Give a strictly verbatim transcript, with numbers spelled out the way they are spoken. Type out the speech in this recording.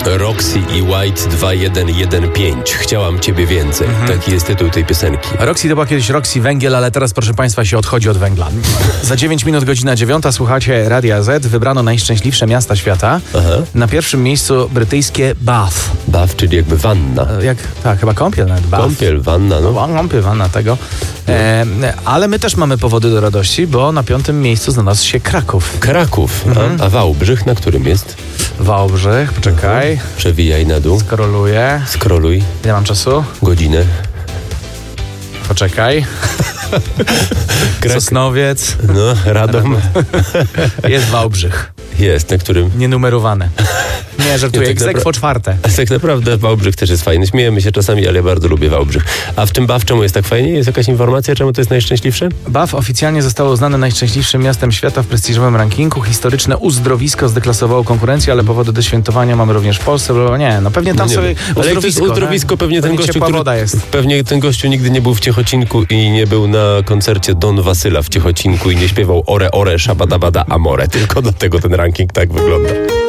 Roxy i White dwa jeden jeden pięć. Chciałam ciebie więcej. Mhm. Taki jest tytuł tej piosenki. Roxy to była kiedyś Roxy Węgiel, ale teraz, proszę państwa, się odchodzi od węgla. Za dziewięć minut godzina dziewiąta, słuchacie Radia Z. Wybrano najszczęśliwsze miasta świata. Aha. Na pierwszym miejscu brytyjskie Bath. Bath, czyli jakby wanna. Jak, tak, chyba kąpiel nawet. Bath. Kąpiel, wanna, no. Kąpiel, wanna tego. E, ale my też mamy powody do radości, bo na piątym miejscu znalazł się Kraków. Kraków. Mhm. A, a Wałbrzych na którym jest? Wałbrzych, poczekaj. Mhm. Przewijaj na dół. Skroluję. Skroluj. Nie mam czasu. Godzinę. Poczekaj. Sosnowiec. No, Radom. Jest Wałbrzych. Jest, na którym? Nienumerowane. Nie, żartuję, tak egzekwo czwarte. Tak naprawdę Wałbrzych też jest fajny. Śmiejemy się czasami, ale ja bardzo lubię Wałbrzych. A w tym Baw czemu jest tak fajnie? Jest jakaś informacja, czemu to jest najszczęśliwsze? Baw oficjalnie zostało uznane najszczęśliwszym miastem świata w prestiżowym rankingu. Historyczne uzdrowisko zdeklasowało konkurencję, ale powody do świętowania mamy również w Polsce. Nie, no pewnie tam no sobie ale uzdrowisko. uzdrowisko pewnie ten gościu, który, woda jest. Pewnie ten gościu nigdy nie był w Ciechocinku i nie był na koncercie Don Wasyla w Ciechocinku i nie śpiewał Ore Ore Szabadabada Amore. Tylko dlatego ten ranking tak wygląda.